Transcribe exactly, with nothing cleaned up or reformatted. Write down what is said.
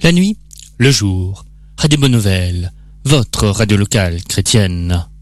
La nuit, le jour, Radio Bonne Nouvelle, votre radio locale chrétienne.